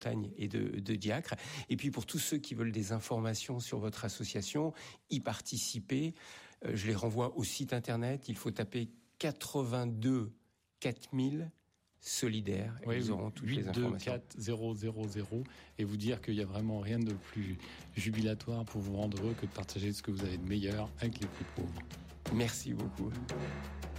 et de diacres. Et puis pour tous ceux qui veulent des informations sur votre association, y participer, je les renvoie au site internet. Il faut taper 82 4000 solidaires et vous auront toutes les informations. 824 000 et vous dire qu'il y a vraiment rien de plus jubilatoire pour vous rendre heureux que de partager ce que vous avez de meilleur avec les plus pauvres. Merci beaucoup.